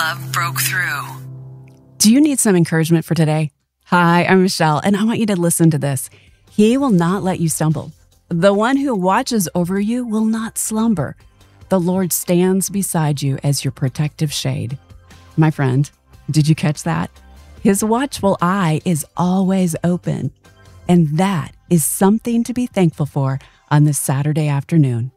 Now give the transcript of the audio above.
love broke through. Do you need some encouragement for today? Hi, I'm Michelle, and I want you to listen to this. He will not let you stumble. The one who watches over you will not slumber. The Lord stands beside you as your protective shade. My friend, did you catch that? His watchful eye is always open. And that is something to be thankful for on this Saturday afternoon.